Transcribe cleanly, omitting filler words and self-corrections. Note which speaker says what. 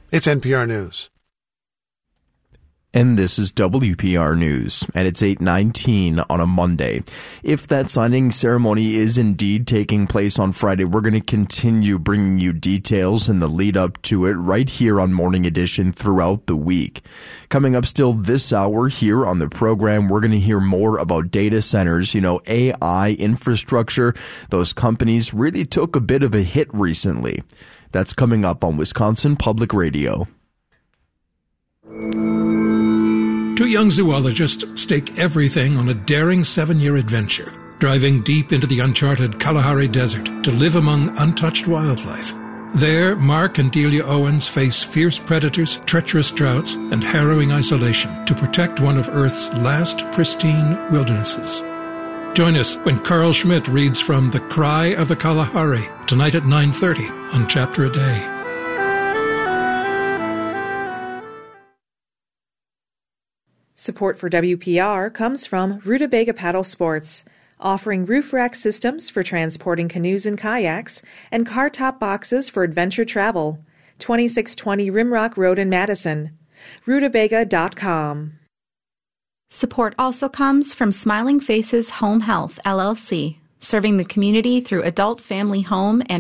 Speaker 1: It's NPR News.
Speaker 2: And this is WPR News, and it's 8:19 on a Monday. If that signing ceremony is indeed taking place on Friday, we're going to continue bringing you details in the lead up to it right here on Morning Edition throughout the week. Coming up still this hour here on the program, we're going to hear more about data centers, AI infrastructure. Those companies really took a bit of a hit recently. That's coming up on Wisconsin Public Radio.
Speaker 3: Two young zoologists stake everything on a daring 7-year adventure, driving deep into the uncharted Kalahari Desert to live among untouched wildlife. There, Mark and Delia Owens face fierce predators, treacherous droughts, and harrowing isolation to protect one of Earth's last pristine wildernesses. Join us when Carl Schmidt reads from The Cry of the Kalahari, tonight at 9:30 on Chapter a Day.
Speaker 4: Support for WPR comes from Rutabaga Paddle Sports, offering roof rack systems for transporting canoes and kayaks and car top boxes for adventure travel. 2620 Rimrock Road in Madison. Rutabaga.com.
Speaker 5: Support also comes from Smiling Faces Home Health, LLC, serving the community through adult family home and